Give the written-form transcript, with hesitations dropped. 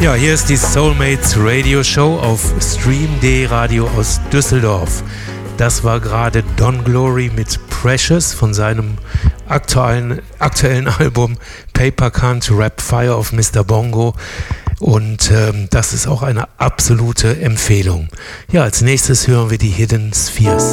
Ja, hier ist die Soulmates Radio Show auf Stream.de Radio aus Düsseldorf. Das war gerade Don Glory mit Precious von seinem aktuellen Album Paper Can't Rap Fire of Mr. Bongo. Und das ist auch eine absolute Empfehlung. Ja, als nächstes hören wir die Hidden Spheres.